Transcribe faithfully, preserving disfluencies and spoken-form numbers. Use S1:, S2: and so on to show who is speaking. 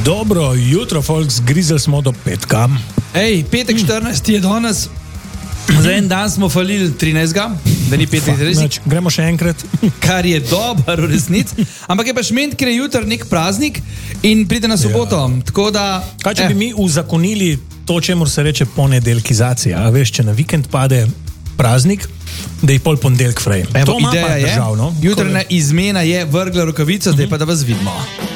S1: Dobro jutro, folks, grizeli smo do petka.
S2: Ej, petek štirinajsti je danes. Za en dan smo falili trinajstega, da ni petintrideset.
S1: Gremo še enkrat.
S2: Kar je dobro v resnici. Ampak je pa šment, ker je jutr nek praznik in pride na soboto. Ja. Tako da...
S1: Kaj, če eh. bi mi uzakonili to, čemur se reče ponedeljkizacija? A veš, če na vikend pade praznik, da je pol ponedeljk frej.
S2: Evo, ideja je, držav, no? Jutranja izmena je vrgla rokavico, zdaj pa da vas vidimo.